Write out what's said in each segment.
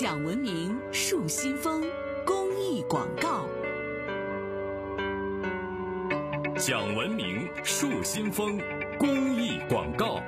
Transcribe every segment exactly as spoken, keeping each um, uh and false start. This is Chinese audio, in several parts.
讲文明树新风公益广告。 讲文明树新风公益广告。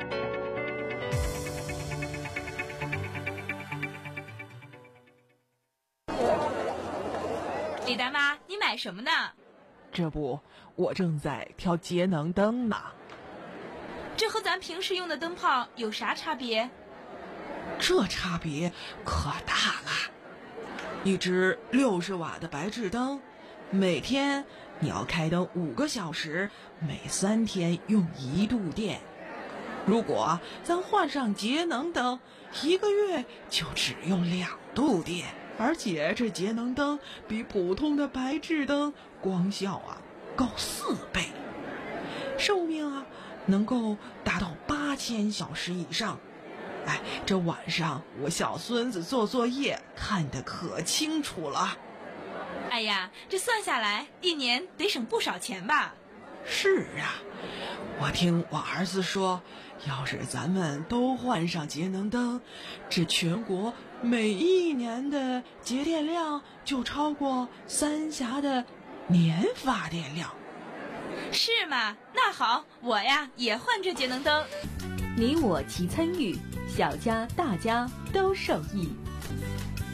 李大妈，你买什么呢？ 这不，我正在挑节能灯呢。 这和咱平时用的灯泡有啥差别？ 这差别可大了。一只六十瓦的白炽灯，每天你要开灯五个小时，每三天用一度电。如果咱换上节能灯，一个月就只用两度电。而且这节能灯比普通的白炽灯光效啊高四倍，寿命啊能够达到八千小时以上。哎，这晚上我小孙子做作业看得可清楚了。 哎呀，这算下来一年得省不少钱吧？ 是啊，我听我儿子说，要是咱们都换上节能灯，这全国每一年的节电量就超过三峡的年发电量。 是吗？那好，我呀也换这节能灯。 你我齐参与，小家大家都受益。